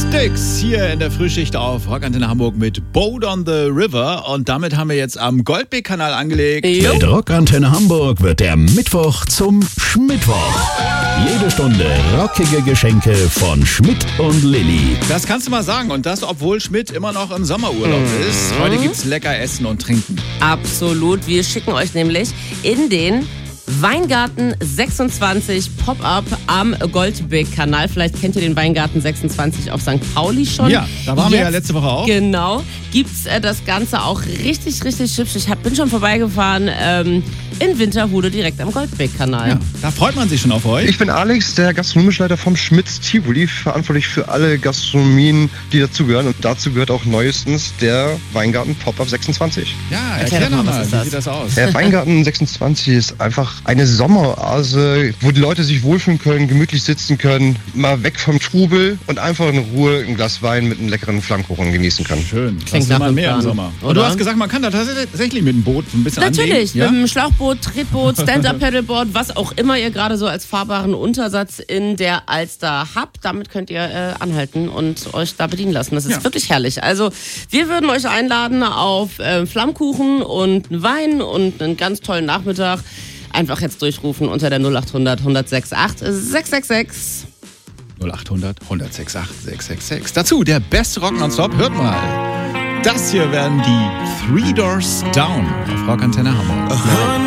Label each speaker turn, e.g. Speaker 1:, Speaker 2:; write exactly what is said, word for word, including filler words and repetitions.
Speaker 1: Styx hier in der Frühschicht auf Rockantenne Hamburg mit Boat on the River. Und damit haben wir jetzt am Goldbeck-Kanal angelegt.
Speaker 2: Jo. Mit Rockantenne Hamburg wird der Mittwoch zum Schmittwoch. Jede Stunde rockige Geschenke von Schmidt und Lilly.
Speaker 1: Das kannst du mal sagen. Und das, obwohl Schmidt immer noch im Sommerurlaub mhm. ist. Heute gibt's lecker Essen und Trinken.
Speaker 3: Absolut. Wir schicken euch nämlich in den Weingarten sechsundzwanzig Pop-Up am Goldbeck-Kanal. Vielleicht kennt ihr den Weingarten sechsundzwanzig auf Sankt Pauli schon.
Speaker 1: Ja, da waren Jetzt, wir ja letzte Woche auch.
Speaker 3: Genau. Gibt's äh, das Ganze auch richtig, richtig hübsch. Ich hab, bin schon vorbeigefahren ähm, in Winterhude direkt am Goldbeck-Kanal.
Speaker 1: Ja, da freut man sich schon auf euch.
Speaker 4: Ich bin Alex, der gastronomische Leiter vom Schmitz Tivoli, verantwortlich für alle Gastronomien, die dazugehören. Und dazu gehört auch neuestens der Weingarten Pop-Up sechsundzwanzig.
Speaker 1: Ja, erklär, erklär doch mal, wie
Speaker 3: das?
Speaker 1: sieht das aus?
Speaker 4: Der Weingarten sechsundzwanzig ist einfach eine Sommeroase, wo die Leute sich wohlfühlen können, gemütlich sitzen können, mal weg vom Trubel und einfach in Ruhe ein Glas Wein mit einem leckeren Flammkuchen genießen können.
Speaker 1: Schön.
Speaker 3: Klingt nach
Speaker 1: mal mehr
Speaker 3: Plan,
Speaker 1: im Sommer.
Speaker 3: oder?
Speaker 1: Und du hast gesagt, man kann da tatsächlich mit dem Boot ein bisschen
Speaker 3: Natürlich,
Speaker 1: anlegen, ja?
Speaker 3: mit dem Schlauchboot, Tretboot, Stand-Up-Paddleboard, was auch immer ihr gerade so als fahrbaren Untersatz in der Alster habt. Damit könnt ihr äh, anhalten und euch da bedienen lassen. Das ist ja. wirklich herrlich. Also wir würden euch einladen auf äh, Flammkuchen und einen Wein und einen ganz tollen Nachmittag. Einfach jetzt durchrufen unter der null acht hundert, hundertsechsundachtzig, sechshundertsechsundsechzig.
Speaker 1: null acht hundert, hundertsechsundachtzig, sechshundertsechsundachtzig. Dazu der beste Rock nonstop. Hört mal. Das hier werden die Three Doors Down auf Rockantenne Hamburg.